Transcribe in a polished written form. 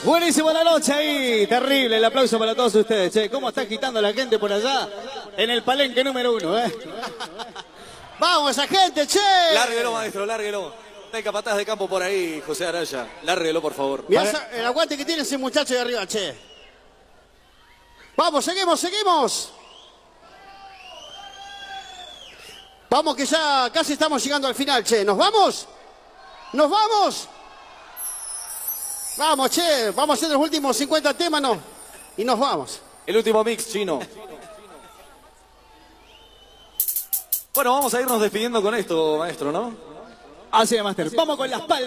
Buenísimo la noche ahí, terrible, el aplauso para todos ustedes, che. ¿Cómo está agitando la gente por allá en el palenque número 1, Vamos esa gente, che. Lárguelo, maestro, lárguelo. Hay capataz de campo por ahí, José Araya. Lárguelo, por favor. Mirá el aguante que tiene ese muchacho de arriba, che. Vamos, seguimos, seguimos. Vamos que ya casi estamos llegando al final, che. ¿Nos vamos? ¿Nos vamos? Vamos, che. Vamos a hacer los últimos 50 temas, ¿no? Y nos vamos. El último mix, Chino. Bueno, vamos a irnos despidiendo con esto, maestro, ¿no? Así es, Master. Vamos con las palmas.